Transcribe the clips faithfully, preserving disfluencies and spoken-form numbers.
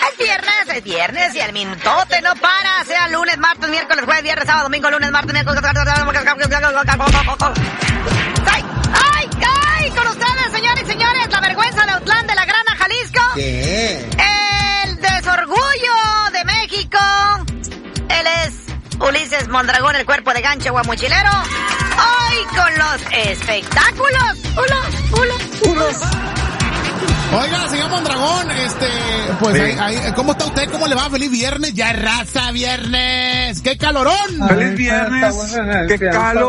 Es viernes, es viernes y el minutote no para. Sea lunes, martes, miércoles, jueves, viernes, sábado, domingo, lunes, martes, miércoles. ¡Ay, ay, ay! Con ustedes, señores y señores, la vergüenza de Autlán de la Grana, Jalisco. ¿Qué? El desorgullo de México. Él es Ulises Mondragón, el cuerpo de gancho guamuchilero. Hoy con los espectáculos. Hola, hola, hola. Oiga, señor Mondragón, este, pues, sí. ahí, ahí, ¿cómo está usted? ¿Cómo le va? ¡Feliz viernes! ¡Ya es raza, viernes! ¡Qué calorón! ¡Feliz viernes! ¡Qué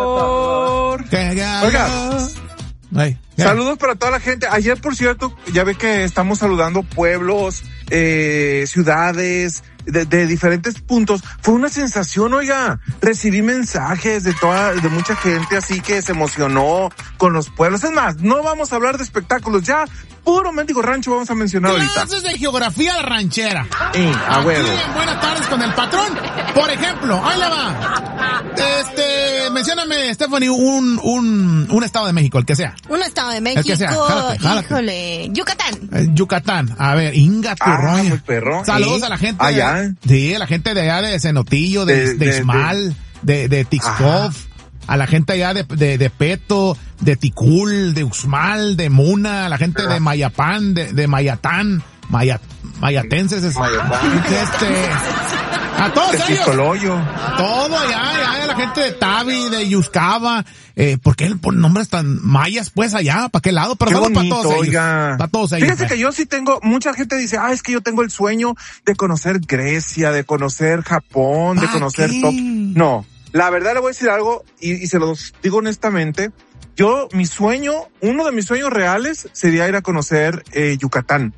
calor! ¡Qué calor! Oiga, Ay, saludos para toda la gente. Ayer, por cierto, ya ve que estamos saludando pueblos, eh, ciudades, de, de diferentes puntos. Fue una sensación, oiga. Recibí mensajes de toda, de mucha gente así que se emocionó con los pueblos. Es más, no vamos a hablar de espectáculos, ya puro mendigo rancho vamos a mencionar ahorita. Clases de geografía ranchera. Sí, a huevo. Aquí en Buenas Tardes con el patrón. Por ejemplo, ahí le va. Este, mencióname, Stephanie, un, un, un estado de México, el que sea. Un estado de México. El que sea, jálate, jálate. Híjole, Yucatán. Eh, Yucatán. A ver, Inga tu Ah, rollo. muy perro. Saludos ¿Sí? a la gente. Allá. De, sí, a la gente de allá de Cenotillo, de, De- de, de- Ixmal, de, de Tixcof, a la gente allá de, de, de Peto, de Ticul, de Uxmal, de Muna, a la gente de Mayapán, de, de Mayatán, Maya, mayatenses, es- Mayapán. este, a todos De ellos. Pistoloyo. Todo allá, allá, la gente de Tavi, de Yuscaba, eh, ¿por qué por nombres tan mayas pues allá? ¿Para qué lado? Pero Qué saludos para bonito, todos ellos. oiga. Para todos ellos. Fíjese pues. que yo sí tengo, mucha gente dice, ah, es que yo tengo el sueño de conocer Grecia, de conocer Japón, de ¿Pa' conocer qué? Tokio. No, la verdad le voy a decir algo y, y se lo digo honestamente. Yo, mi sueño, uno de mis sueños reales sería ir a conocer eh, Yucatán.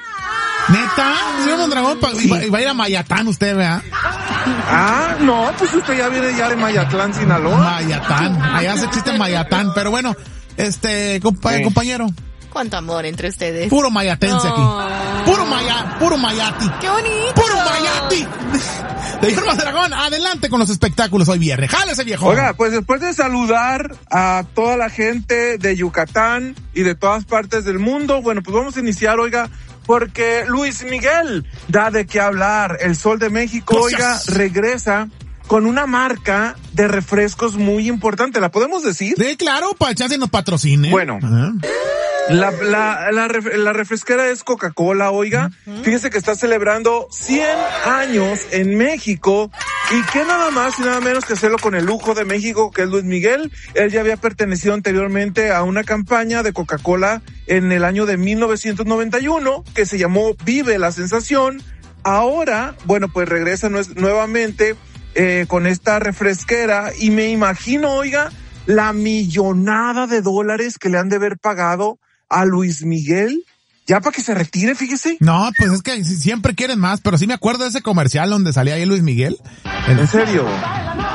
¿Neta? Señor Mondragón, pa- Sí. va, va a ir a Mayatán usted, ¿verdad? Ah, no, pues usted ya viene ya de Mayatlán, Sinaloa. Mayatán. Allá se existe Mayatán, pero bueno, este, compa- Sí. compañero, Cuánto amor entre ustedes. puro mayatense aquí. Puro maya, puro mayati. ¡Qué bonito! ¡Puro mayati! Señor Mondragón, adelante con los espectáculos hoy viernes. ¡Jálese, viejo! Oiga, pues después de saludar a toda la gente de Yucatán y de todas partes del mundo, bueno, pues vamos a iniciar, oiga, porque Luis Miguel da de qué hablar. El Sol de México, oiga, regresa con una marca de refrescos muy importante. ¿La podemos decir? Sí, claro, para echarse nos patrocine. Bueno. Ajá. La, la, la, ref- la refresquera es Coca-Cola, oiga. Fíjese que está celebrando cien años en México y que nada más y nada menos que hacerlo con el lujo de México, que es Luis Miguel. Él ya había pertenecido anteriormente a una campaña de Coca-Cola en el año de mil novecientos noventa y uno que se llamó Vive la Sensación. Ahora, bueno, pues regresa nue- nuevamente eh, con esta refresquera y me imagino, oiga, la millonada de dólares que le han de haber pagado a Luis Miguel, ya para que se retire, fíjese. No, pues es que si- siempre quieren más, pero sí me acuerdo de ese comercial donde salía ahí Luis Miguel. El- ¿En serio?